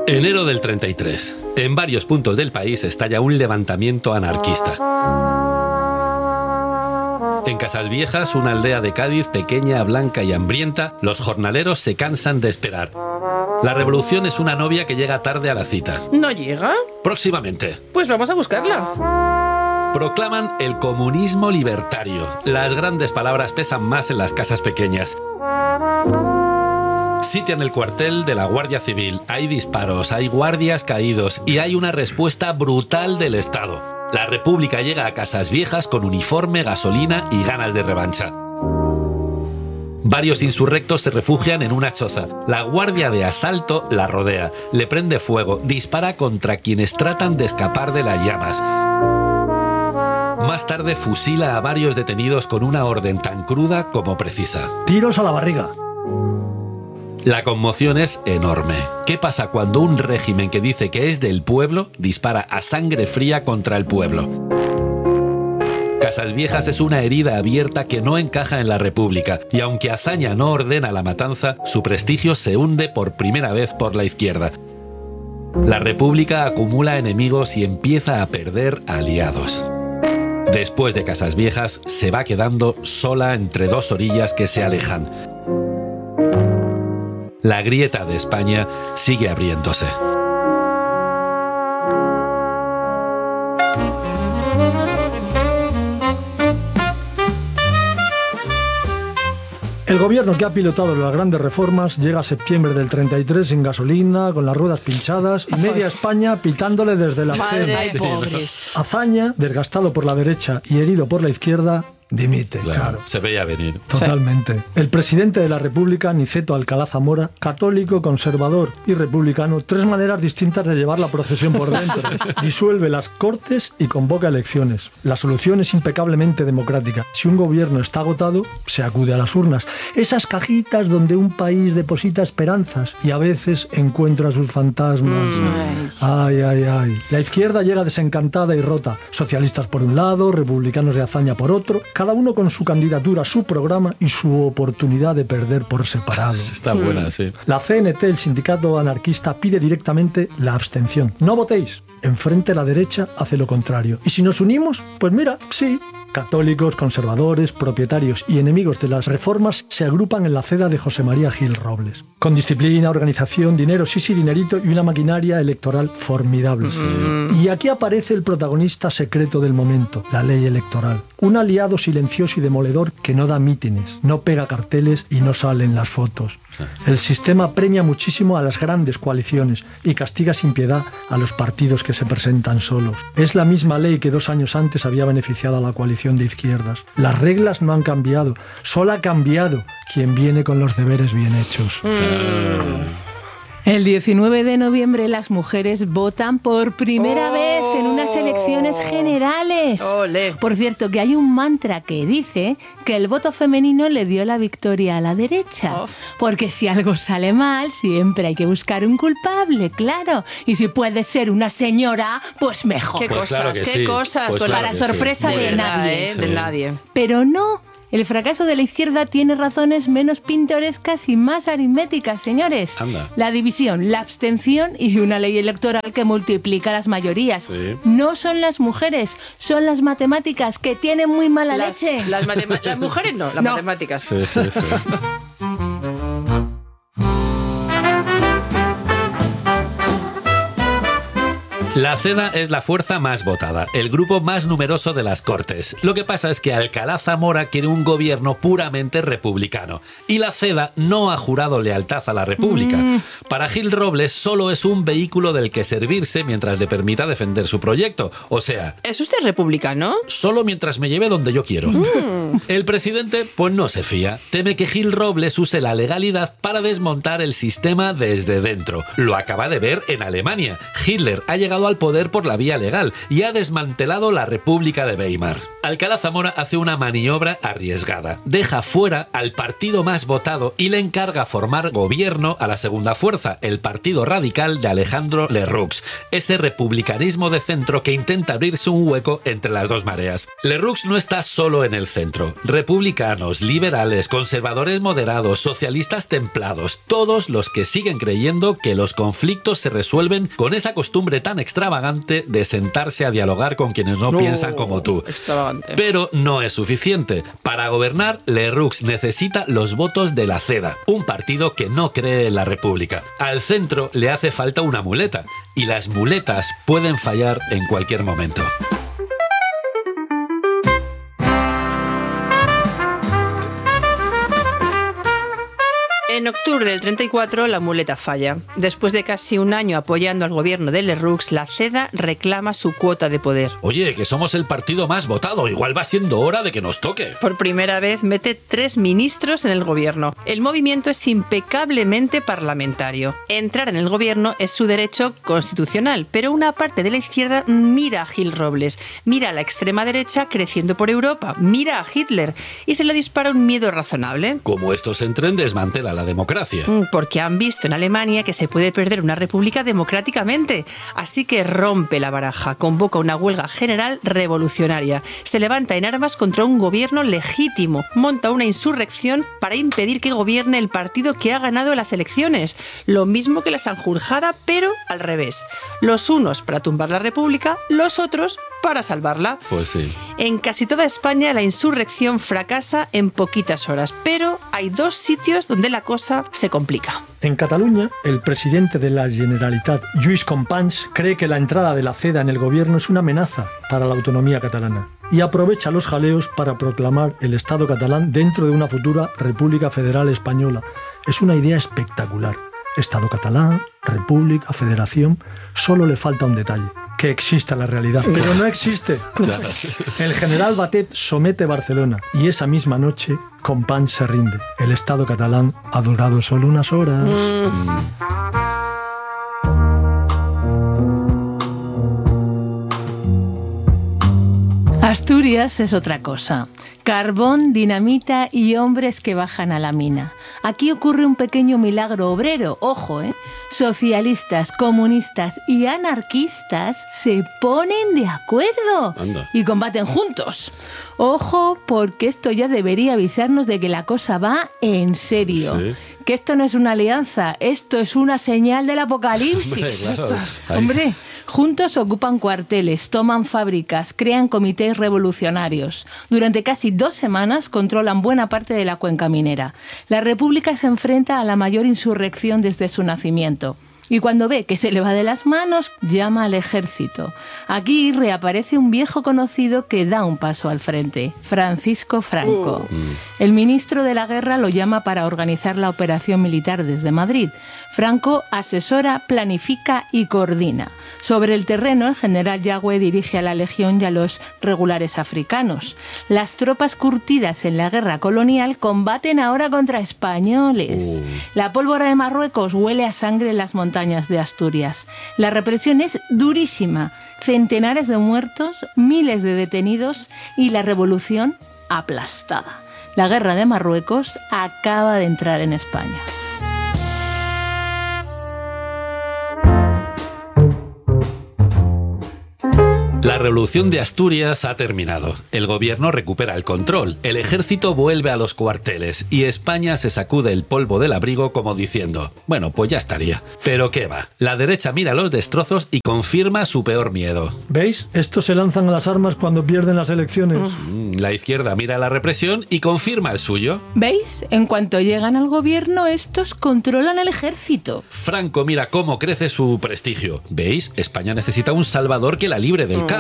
Enero del 33. En varios puntos del país estalla un levantamiento anarquista. En Casasviejas, una aldea de Cádiz pequeña, blanca y hambrienta, los jornaleros se cansan de esperar. La revolución es una novia que llega tarde a la cita. ¿No llega? Próximamente. Pues vamos a buscarla. Proclaman el comunismo libertario. Las grandes palabras pesan más en las casas pequeñas. Sitian el cuartel de la Guardia Civil. Hay disparos, hay guardias caídos y hay una respuesta brutal del Estado. La República llega a Casasviejas con uniforme, gasolina y ganas de revancha. Varios insurrectos se refugian en una choza. La guardia de asalto la rodea, le prende fuego, dispara contra quienes tratan de escapar de las llamas. Más tarde fusila a varios detenidos con una orden tan cruda como precisa. Tiros a la barriga. La conmoción es enorme. ¿Qué pasa cuando un régimen que dice que es del pueblo dispara a sangre fría contra el pueblo? Casasviejas es una herida abierta que no encaja en la República, y aunque Azaña no ordena la matanza, su prestigio se hunde por primera vez por la izquierda. La República acumula enemigos y empieza a perder aliados. Después de Casasviejas, se va quedando sola entre dos orillas que se alejan. La grieta de España sigue abriéndose. El gobierno que ha pilotado las grandes reformas llega a septiembre del 33 sin gasolina, con las ruedas pinchadas y media España pitándole desde la Madre, cena. ay, pobres. Azaña, desgastado por la derecha y herido por la izquierda, dimite, claro. Se veía venir. Totalmente. El presidente de la República, Niceto Alcalá Zamora, católico, conservador y republicano, tres maneras distintas de llevar la procesión por dentro. Disuelve las Cortes y convoca elecciones. La solución es impecablemente democrática. Si un gobierno está agotado, se acude a las urnas. Esas cajitas donde un país deposita esperanzas y a veces encuentra sus fantasmas. Ay, ay, ay. La izquierda llega desencantada y rota. Socialistas por un lado, republicanos de Azaña por otro, cada uno con su candidatura, su programa y su oportunidad de perder por separado. Está buena, sí. La CNT, el sindicato anarquista, pide directamente la abstención. No votéis. Enfrente la derecha hace lo contrario. ¿Y si nos unimos? Pues mira, sí. Católicos, conservadores, propietarios y enemigos de las reformas se agrupan en la ceda de José María Gil Robles. Con disciplina, organización, dinero, sí, dinerito y una maquinaria electoral formidable. Y aquí aparece el protagonista secreto del momento, la ley electoral. Un aliado silencioso y demoledor que no da mítines, no pega carteles y no sale en las fotos. El sistema premia muchísimo a las grandes coaliciones y castiga sin piedad a los partidos que se presentan solos. Es la misma ley que 2 años antes había beneficiado a la coalición de izquierdas. Las reglas no han cambiado, solo ha cambiado quien viene con los deberes bien hechos. El 19 de noviembre las mujeres votan por primera vez en unas elecciones generales. Olé. Por cierto, que hay un mantra que dice que el voto femenino le dio la victoria a la derecha. Porque si algo sale mal, siempre hay que buscar un culpable, claro. Y si puede ser una señora, pues mejor. Qué Pues cosas, claro que qué sí. cosas. Pues Con claro para que sorpresa sí. de verdad, nadie. de Sí. nadie. Pero no. El fracaso de la izquierda tiene razones menos pintorescas y más aritméticas, señores. Anda. La división, la abstención y una ley electoral que multiplica las mayorías. Sí. No son las mujeres, son las matemáticas que tienen muy mala leche. Las mujeres no, las No. matemáticas. Sí, sí, sí. La CEDA es la fuerza más votada, el grupo más numeroso de las Cortes. Lo que pasa es que Alcalá Zamora quiere un gobierno puramente republicano y la CEDA no ha jurado lealtad a la República. Para Gil Robles solo es un vehículo del que servirse mientras le permita defender su proyecto. O sea, ¿Es usted republicano? solo mientras me lleve donde yo quiero. El presidente, pues no se fía. Teme que Gil Robles use la legalidad para desmontar el sistema desde dentro. Lo acaba de ver en Alemania. Hitler ha llegado llegado al poder por la vía legal y ha desmantelado la República de Weimar. Alcalá Zamora hace una maniobra arriesgada. Deja fuera al partido más votado y le encarga formar gobierno a la segunda fuerza, el Partido Radical de Alejandro Lerroux, ese republicanismo de centro que intenta abrirse un hueco entre las dos mareas. Lerroux no está solo en el centro. Republicanos, liberales, conservadores moderados, socialistas templados, todos los que siguen creyendo que los conflictos se resuelven con esa costumbre tan extravagante de sentarse a dialogar con quienes no piensan como tú. Extravagante. Pero no es suficiente. Para gobernar, Lerroux necesita los votos de la CEDA, un partido que no cree en la República. Al centro le hace falta una muleta, y las muletas pueden fallar en cualquier momento. En octubre del 34 la muleta falla. Después de casi un año apoyando al gobierno de Lerroux, la CEDA reclama su cuota de poder. Oye, que somos el partido más votado, igual va siendo hora de que nos toque. Por primera vez mete 3 ministros en el gobierno. El movimiento es impecablemente parlamentario. Entrar en el gobierno es su derecho constitucional, pero una parte de la izquierda mira a Gil Robles, mira a la extrema derecha creciendo por Europa, mira a Hitler y se le dispara un miedo razonable. Como estos entren, desmantela la democracia. Porque han visto en Alemania que se puede perder una república democráticamente. Así que rompe la baraja, convoca una huelga general revolucionaria, se levanta en armas contra un gobierno legítimo, monta una insurrección para impedir que gobierne el partido que ha ganado las elecciones. Lo mismo que la Sanjurjada, pero al revés. Los unos para tumbar la república, los otros para salvarla. Pues sí. En casi toda España la insurrección fracasa en poquitas horas, pero hay 2 sitios donde la cosa se complica. En Cataluña, el presidente de la Generalitat, Lluís Companys, cree que la entrada de la CEDA en el gobierno es una amenaza para la autonomía catalana y aprovecha los jaleos para proclamar el Estado catalán dentro de una futura República Federal Española. Es una idea espectacular. Estado catalán, República, Federación, solo le falta un detalle: que exista la realidad, pero no existe. Claro. El general Batet somete Barcelona y esa misma noche Companys se rinde. El Estado catalán ha durado solo unas horas. Asturias es otra cosa. Carbón, dinamita y hombres que bajan a la mina. Aquí ocurre un pequeño milagro obrero, ojo, Socialistas, comunistas y anarquistas se ponen de acuerdo. Anda. Y combaten juntos. Ojo, porque esto ya debería avisarnos de que la cosa va en serio. Sí. Que esto no es una alianza, esto es una señal del apocalipsis. Hombre, claro. Hombre, juntos ocupan cuarteles, toman fábricas, crean comités revolucionarios. Durante casi 2 semanas controlan buena parte de la cuenca minera. La República se enfrenta a la mayor insurrección desde su nacimiento. Y cuando ve que se le va de las manos, llama al ejército. Aquí reaparece un viejo conocido que da un paso al frente, Francisco Franco. El ministro de la Guerra lo llama para organizar la operación militar desde Madrid. Franco asesora, planifica y coordina. Sobre el terreno, el general Yagüe dirige a la Legión y a los regulares africanos. Las tropas curtidas en la guerra colonial combaten ahora contra españoles. La pólvora de Marruecos huele a sangre en las montañas de Asturias. La represión es durísima. Centenares de muertos, miles de detenidos y la revolución aplastada. La guerra de Marruecos acaba de entrar en España. La revolución de Asturias ha terminado. El gobierno recupera el control, el ejército vuelve a los cuarteles y España se sacude el polvo del abrigo como diciendo, bueno, pues ya estaría. Pero qué va, la derecha mira los destrozos y confirma su peor miedo. ¿Veis? Estos se lanzan a las armas cuando pierden las elecciones. La izquierda mira la represión y confirma el suyo. ¿Veis? En cuanto llegan al gobierno, estos controlan el ejército. Franco mira cómo crece su prestigio. ¿Veis? España necesita un salvador que la libre del caos.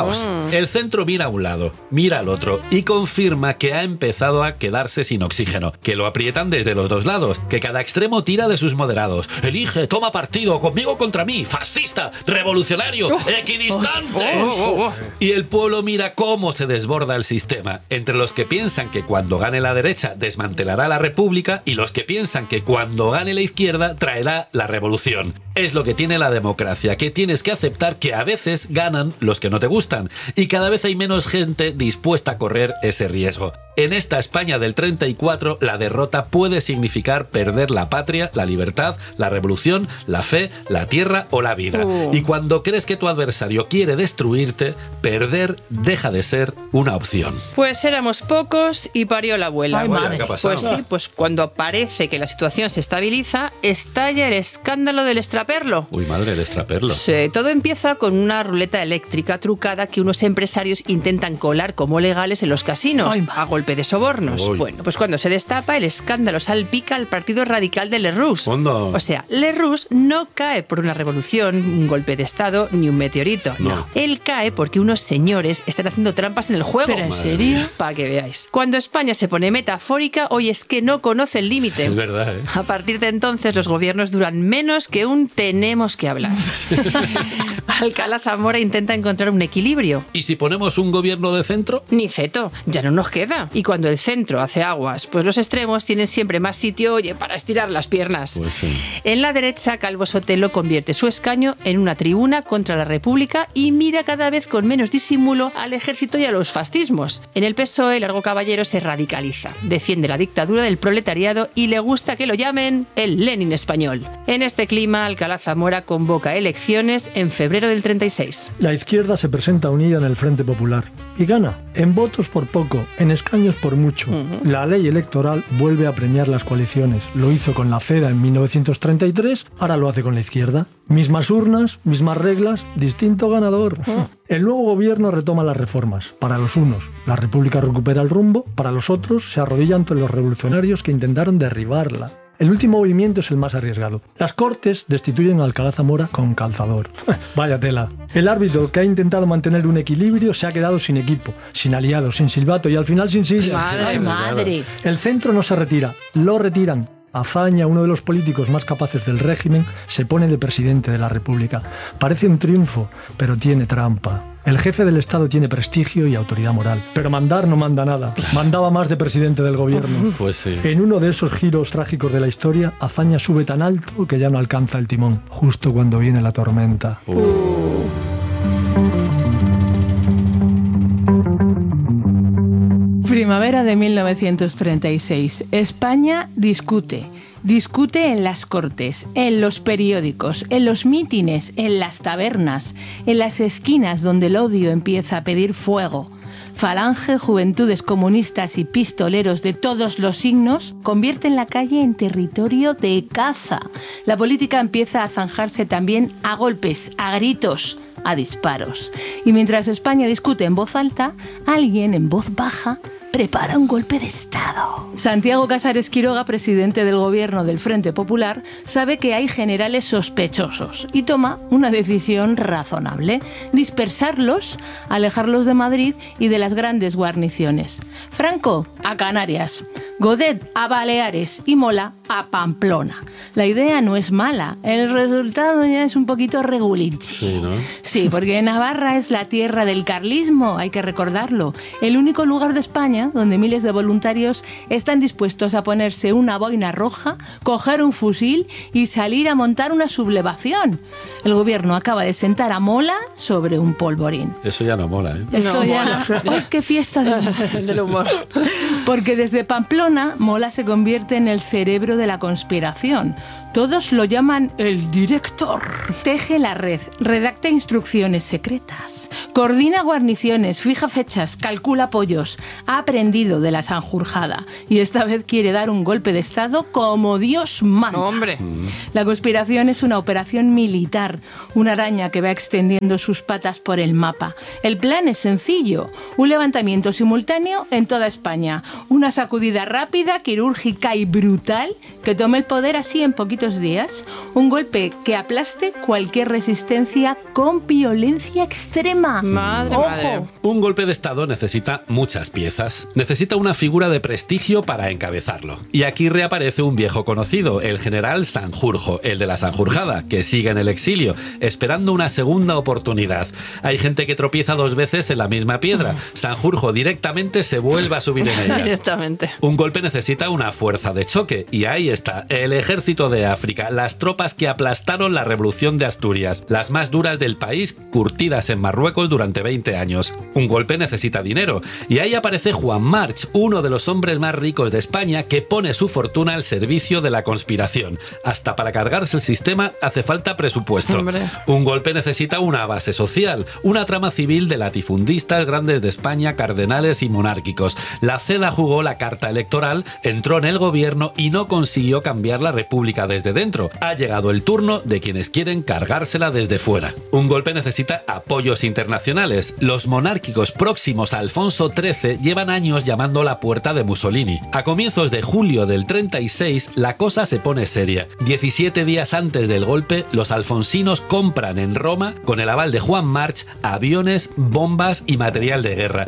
caos. El centro mira a un lado, mira al otro y confirma que ha empezado a quedarse sin oxígeno, que lo aprietan desde los dos lados, que cada extremo tira de sus moderados. Elige, toma partido, conmigo contra mí, fascista, revolucionario, equidistante. Y el pueblo mira cómo se desborda el sistema, entre los que piensan que cuando gane la derecha desmantelará la república y los que piensan que cuando gane la izquierda traerá la revolución. Es lo que tiene la democracia, que tienes que aceptar que a veces ganan los que no te gustan y cada vez hay menos gente dispuesta a correr ese riesgo. En esta España del 34, la derrota puede significar perder la patria, la libertad, la revolución, la fe, la tierra o la vida. Y cuando crees que tu adversario quiere destruirte, perder deja de ser una opción. Pues éramos pocos y parió la abuela. Ay, madre. ¿Qué ha pasado? Pues sí, pues cuando parece que la situación se estabiliza, estalla el escándalo del extraperlo. Uy, madre, el extraperlo. Sí, todo empieza con una ruleta eléctrica trucada que unos empresarios intentan colar como legales en los casinos, a golpe de sobornos. Uy. Bueno, pues cuando se destapa, el escándalo salpica al partido radical de Lerroux. ¿Cuándo? O sea, Lerroux no cae por una revolución, un golpe de estado ni un meteorito. No. Él cae porque unos señores están haciendo trampas en el juego. ¿Pero en serio? Para que veáis. Cuando España se pone metafórica, hoy es que no conoce el límite. Es verdad, ¿eh? A partir de entonces los gobiernos duran menos que un tenemos que hablar. Alcalá Zamora intenta encontrar un equilibrio. ¿Y si ponemos un gobierno de centro? Ni ceto, ya no nos queda. Y cuando el centro hace aguas, pues los extremos tienen siempre más sitio, oye, para estirar las piernas. Pues sí. En la derecha, Calvo Sotelo convierte su escaño en una tribuna contra la República y mira cada vez con menos disimulo al ejército y a los fascismos. En el PSOE, Largo Caballero se radicaliza, defiende la dictadura del proletariado y le gusta que lo llamen el Lenin español. En este clima, Alcalá Zamora convoca elecciones en febrero del 36. La izquierda se presenta unida en el Frente Popular y gana, en votos por poco, en escaños por mucho. La ley electoral vuelve a premiar las coaliciones. Lo hizo con la CEDA en 1933, ahora lo hace con la izquierda. Mismas urnas, mismas reglas, distinto ganador. El nuevo gobierno retoma las reformas. Para los unos, la República recupera el rumbo, para los otros, se arrodilla ante los revolucionarios que intentaron derribarla. El último movimiento es el más arriesgado. Las Cortes destituyen a Alcalá Zamora con calzador. Vaya tela. El árbitro que ha intentado mantener un equilibrio se ha quedado sin equipo, sin aliados, sin silbato y al final sin silla. ¡Ay, madre! El centro no se retira, lo retiran. Azaña, uno de los políticos más capaces del régimen, se pone de presidente de la República. Parece un triunfo, pero tiene trampa. El jefe del Estado tiene prestigio y autoridad moral, pero mandar no manda nada. Mandaba más de presidente del gobierno. Pues sí. En uno de esos giros trágicos de la historia, Azaña sube tan alto que ya no alcanza el timón, justo cuando viene la tormenta. Primavera de 1936. España discute. Discute en las cortes, en los periódicos, en los mítines, en las tabernas, en las esquinas donde el odio empieza a pedir fuego. Falange, juventudes comunistas y pistoleros de todos los signos convierten la calle en territorio de caza. La política empieza a zanjarse también a golpes, a gritos, a disparos. Y mientras España discute en voz alta, alguien en voz baja prepara un golpe de Estado. Santiago Casares Quiroga, presidente del gobierno del Frente Popular, sabe que hay generales sospechosos y toma una decisión razonable: dispersarlos, alejarlos de Madrid y de las grandes guarniciones. Franco a Canarias, Godet a Baleares y Mola a Pamplona. La idea no es mala, el resultado ya es un poquito regulinchi. Sí, ¿no? Sí, porque Navarra es la tierra del carlismo, hay que recordarlo. El único lugar de España donde miles de voluntarios están dispuestos a ponerse una boina roja, coger un fusil y salir a montar una sublevación. El gobierno acaba de sentar a Mola sobre un polvorín. Eso ya no mola, ¿eh? Esto No, ya... ¡Ay, qué fiesta Del humor. Porque desde Pamplona, Mola se convierte en el cerebro de la conspiración. Todos lo llaman el director. Teje la red, redacta instrucciones secretas, coordina guarniciones, fija fechas, calcula apoyos. Ha aprendido de la Sanjurjada y esta vez quiere dar un golpe de Estado como Dios manda. Hombre. La conspiración es una operación militar, una araña que va extendiendo sus patas por el mapa. El plan es sencillo: un levantamiento simultáneo en toda España, una sacudida rápida, quirúrgica y brutal que tome el poder así en poquitos días. Un golpe que aplaste cualquier resistencia con violencia extrema. Madre. Un golpe de Estado necesita muchas piezas. Necesita una figura de prestigio para encabezarlo. Y aquí reaparece un viejo conocido, el general Sanjurjo, el de la Sanjurjada, que sigue en el exilio, esperando una segunda oportunidad. Hay gente que tropieza 2 veces en la misma piedra. Sanjurjo directamente se vuelve a subir en ella. Directamente. Un golpe necesita una fuerza de choque, y ahí está, el ejército de África, las tropas que aplastaron la revolución de Asturias, las más duras del país, curtidas en Marruecos durante 20 años. Un golpe necesita dinero, y ahí aparece Juan March, uno de los hombres más ricos de España, que pone su fortuna al servicio de la conspiración. Hasta para cargarse el sistema hace falta presupuesto. Hombre. Un golpe necesita una base social, una trama civil de latifundistas grandes de España, cardenales y monárquicos. La CEDA jugó la carta electoral, entró en el gobierno y no consiguió cambiar la república desde dentro. Ha llegado el turno de quienes quieren cargársela desde fuera. Un golpe necesita apoyos internacionales. Los monárquicos próximos a Alfonso XIII llevan años llamando a la puerta de Mussolini. A comienzos de julio del 36, la cosa se pone seria. 17 días antes del golpe, los alfonsinos compran en Roma, con el aval de Juan March, aviones, bombas y material de guerra.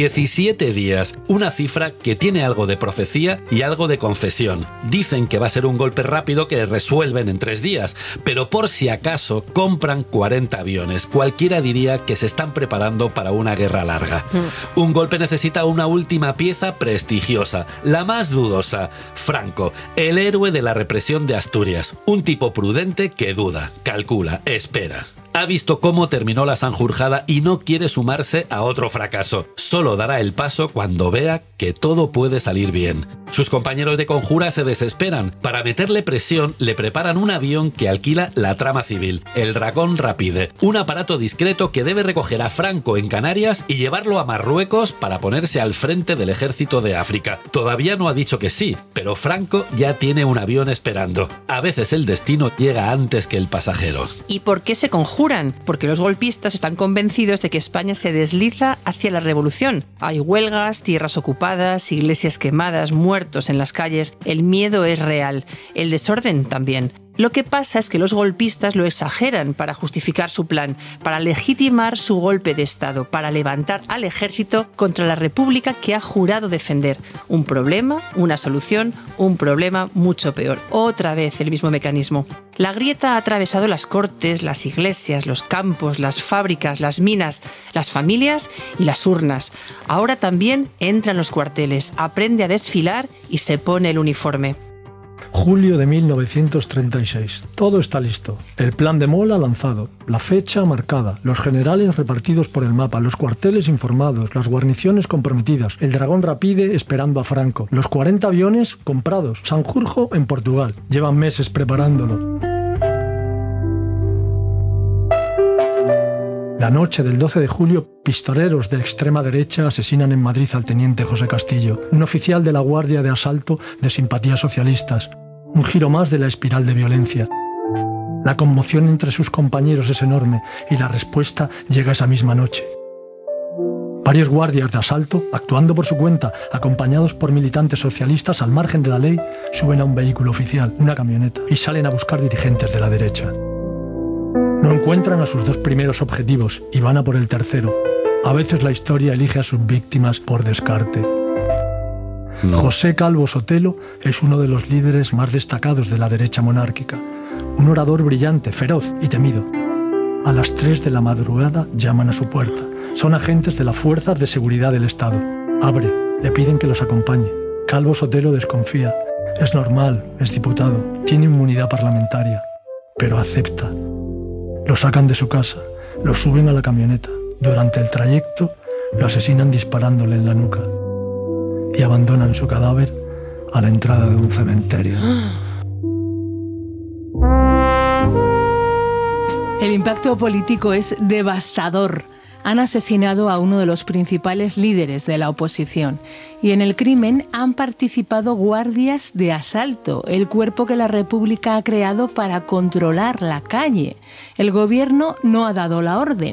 17 días. Una cifra que tiene algo de profecía y algo de confesión. Dicen que va a ser un golpe rápido que resuelven en 3 días, pero por si acaso compran 40 aviones. Cualquiera diría que se están preparando para una guerra larga. Un golpe necesita una última pieza prestigiosa, la más dudosa. Franco, el héroe de la represión de Asturias. Un tipo prudente que duda, calcula, espera. Ha visto cómo terminó la Sanjurjada y no quiere sumarse a otro fracaso. Solo dará el paso cuando vea que todo puede salir bien. Sus compañeros de conjura se desesperan. Para meterle presión, le preparan un avión que alquila la trama civil, el Dragón Rapide, un aparato discreto que debe recoger a Franco en Canarias y llevarlo a Marruecos para ponerse al frente del ejército de África. Todavía no ha dicho que sí, pero Franco ya tiene un avión esperando. A veces el destino llega antes que el pasajero. ¿Y por qué se conjuran? Porque los golpistas están convencidos de que España se desliza hacia la revolución. Hay huelgas, tierras ocupadas, iglesias quemadas, muertos en las calles. El miedo es real, el desorden también. Lo que pasa es que los golpistas lo exageran para justificar su plan, para legitimar su golpe de Estado, para levantar al ejército contra la república que ha jurado defender. Un problema, una solución, un problema mucho peor. Otra vez el mismo mecanismo. La grieta ha atravesado las cortes, las iglesias, los campos, las fábricas, las minas, las familias y las urnas. Ahora también entra en los cuarteles, aprende a desfilar y se pone el uniforme. Julio de 1936. Todo está listo. El plan de Mola lanzado, la fecha marcada, los generales repartidos por el mapa, los cuarteles informados, las guarniciones comprometidas, el Dragón Rapide esperando a Franco, los 40 aviones comprados, Sanjurjo en Portugal. Llevan meses preparándolo. La noche del 12 de julio, pistoleros de extrema derecha asesinan en Madrid al teniente José Castillo, un oficial de la Guardia de Asalto de simpatías socialistas. Un giro más de la espiral de violencia. La conmoción entre sus compañeros es enorme y la respuesta llega esa misma noche. Varios guardias de asalto, actuando por su cuenta, acompañados por militantes socialistas al margen de la ley, suben a un vehículo oficial, una camioneta, y salen a buscar dirigentes de la derecha. No encuentran a sus 2 primeros objetivos y van a por el tercero. A veces la historia elige a sus víctimas por descarte. José Calvo Sotelo es uno de los líderes más destacados de la derecha monárquica. Un orador brillante, feroz y temido. A las 3 de la madrugada llaman a su puerta. Son agentes de las fuerzas de seguridad del Estado. Abre, le piden que los acompañe. Calvo Sotelo desconfía. Es normal, es diputado, tiene inmunidad parlamentaria. Pero acepta. Lo sacan de su casa, lo suben a la camioneta. Durante el trayecto, lo asesinan disparándole en la nuca. Y abandonan su cadáver a la entrada de un cementerio. El impacto político es devastador. Han asesinado a uno de los principales líderes de la oposición y en el crimen han participado guardias de asalto, el cuerpo que la República ha creado para controlar la calle. El gobierno no ha dado la orden.